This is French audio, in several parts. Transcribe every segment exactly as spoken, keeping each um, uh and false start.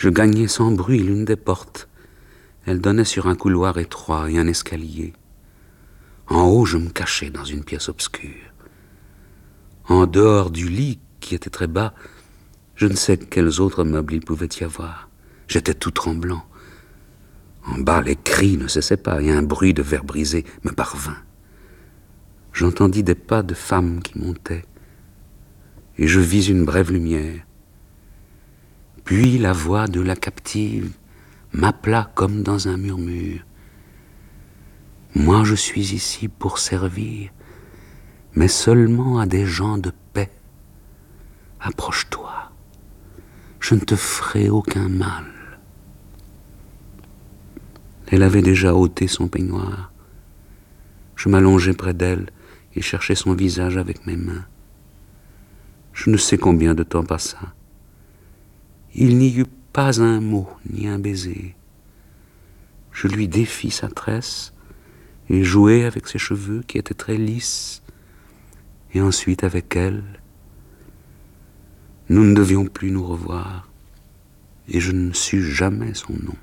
Je gagnai sans bruit l'une des portes. Elle donnait sur un couloir étroit et un escalier. En haut, je me cachai dans une pièce obscure. En dehors du lit, qui était très bas, je ne sais quels autres meubles il pouvait y avoir. J'étais tout tremblant. En bas, les cris ne cessaient pas et un bruit de verre brisé me parvint. J'entendis des pas de femmes qui montaient et je vis une brève lumière. Puis la voix de la captive m'appela comme dans un murmure. Moi, je suis ici pour servir, mais seulement à des gens de paix. Approche-toi, je ne te ferai aucun mal. Elle avait déjà ôté son peignoir. Je m'allongeai près d'elle et cherchai son visage avec mes mains. Je ne sais combien de temps passa. Il n'y eut pas un mot, ni un baiser. Je lui défis sa tresse et jouai avec ses cheveux qui étaient très lisses, et ensuite avec elle. Nous ne devions plus nous revoir, et je ne sus jamais son nom.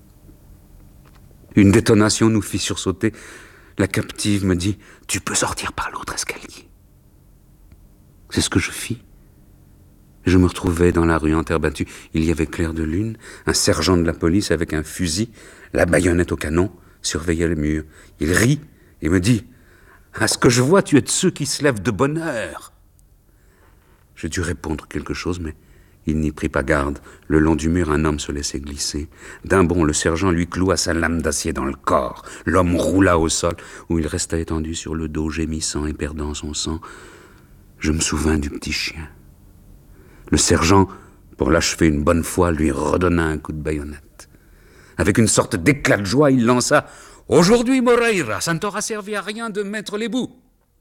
Une détonation nous fit sursauter. La captive me dit « Tu peux sortir par l'autre escalier ». C'est ce que je fis. Je me retrouvai dans la rue en terre battue. Il y avait clair de lune, un sergent de la police avec un fusil, la baïonnette au canon, surveillait le mur. Il rit et me dit « À ce que je vois, tu es de ceux qui se lèvent de bonne heure ». Je dus répondre quelque chose, mais il n'y prit pas garde. Le long du mur, un homme se laissait glisser. D'un bond, le sergent lui cloua sa lame d'acier dans le corps. L'homme roula au sol, où il resta étendu sur le dos, gémissant et perdant son sang. Je me souvins du petit chien. Le sergent, pour l'achever une bonne fois, lui redonna un coup de baïonnette. Avec une sorte d'éclat de joie, il lança « Aujourd'hui, Moreira, ça ne t'aura servi à rien de mettre les bouts !»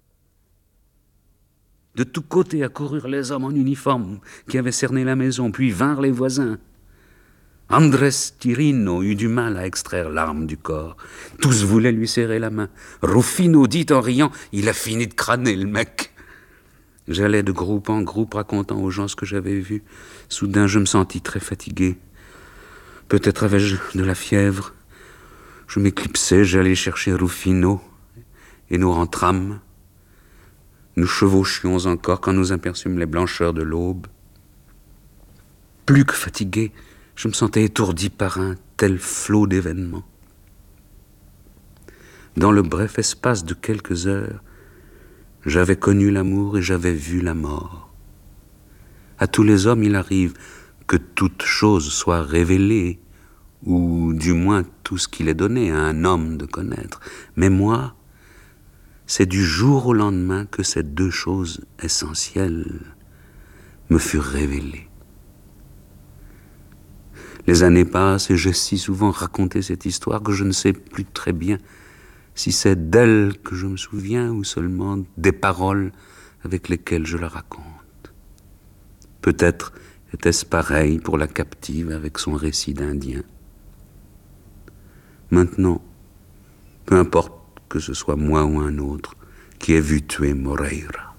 De tous côtés accoururent les hommes en uniforme qui avaient cerné la maison, puis vinrent les voisins. Andrés Tirino eut du mal à extraire l'arme du corps. Tous voulaient lui serrer la main. Rufino dit en riant « Il a fini de crâner, le mec !» J'allais de groupe en groupe racontant aux gens ce que j'avais vu. Soudain, je me sentis très fatigué. Peut-être avais-je de la fièvre. Je m'éclipsai, j'allai chercher Rufino et nous rentrâmes. Nous chevauchions encore quand nous aperçûmes les blancheurs de l'aube. Plus que fatigué, je me sentais étourdi par un tel flot d'événements. Dans le bref espace de quelques heures, j'avais connu l'amour et j'avais vu la mort. À tous les hommes, il arrive que toute chose soit révélée, ou du moins tout ce qu'il est donné à un homme de connaître. Mais moi, c'est du jour au lendemain que ces deux choses essentielles me furent révélées. Les années passent et j'ai si souvent raconté cette histoire que je ne sais plus très bien si c'est d'elle que je me souviens ou seulement des paroles avec lesquelles je la raconte. Peut-être était-ce pareil pour la captive avec son récit d'Indien. Maintenant, peu importe que ce soit moi ou un autre qui ait vu tuer Moreira.